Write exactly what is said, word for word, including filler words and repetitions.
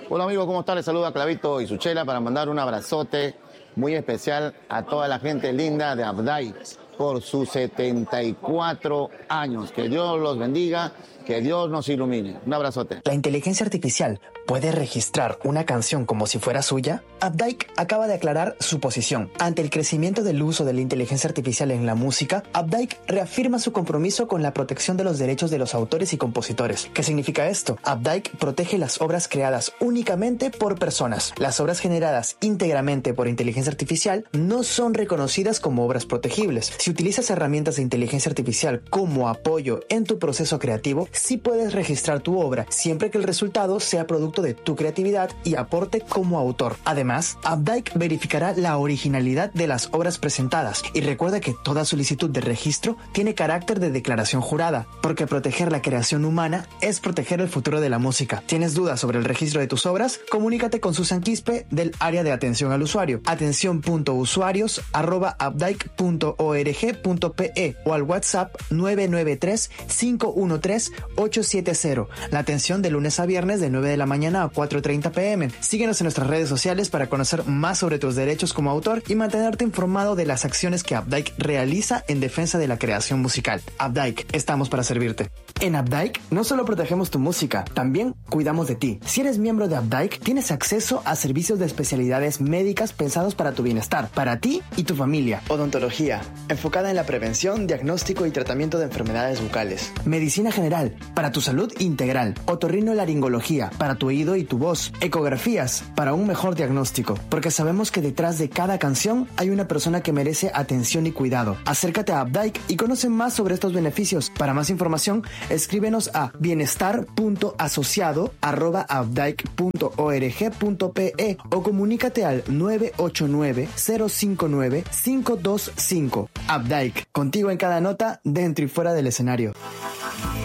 Hola amigos, ¿cómo están? Les saluda Clavito y Suchela para mandar un abrazote muy especial a toda la gente linda de Updike por sus setenta y cuatro años. Que Dios los bendiga, que Dios nos ilumine. Un abrazote. ¿La inteligencia artificial puede registrar una canción como si fuera suya? Updike acaba de aclarar su posición. Ante el crecimiento del uso de la inteligencia artificial en la música, Updike reafirma su compromiso con la protección de los derechos de los autores y compositores. ¿Qué significa esto? Updike protege las obras creadas únicamente por personas. Las obras generadas íntegramente por inteligencia artificial no son reconocidas como obras protegibles. Si utilizas herramientas de inteligencia artificial como apoyo en tu proceso creativo, sí puedes registrar tu obra, siempre que el resultado sea producto de tu creatividad y aporte como autor. Además, Updike verificará la originalidad de las obras presentadas y recuerda que toda solicitud de registro tiene carácter de declaración jurada, porque proteger la creación humana es proteger el futuro de la música. ¿Tienes dudas sobre el registro de tus obras? Comunícate con Susan Quispe del área de atención al usuario, atención punto usuarios arroba updike punto org punto pe o al WhatsApp nueve nueve tres, cinco uno tres, ocho siete cero. La atención de lunes a viernes de nueve de la mañana a cuatro treinta pm. Síguenos en nuestras redes sociales para conocer más sobre tus derechos como autor y mantenerte informado de las acciones que Updike realiza en defensa de la creación musical. Updike, estamos para servirte. En Updike no solo protegemos tu música, también cuidamos de ti. Si eres miembro de Updike, tienes acceso a servicios de especialidades médicas pensados para tu bienestar, para ti y tu familia. Odontología, enfocada en la prevención, diagnóstico y tratamiento de enfermedades bucales. Medicina general, para tu salud integral. Otorrinolaringología, para tu oído y tu voz. Ecografías, para un mejor diagnóstico. Porque sabemos que detrás de cada canción hay una persona que merece atención y cuidado. Acércate a Updike y conoce más sobre estos beneficios. Para más información, escríbenos a bienestar punto asociado arroba updike punto org punto pe o comunícate al nueve ocho nueve, cero cinco nueve, cinco dos cinco. Updike, contigo en cada nota, dentro y fuera del escenario.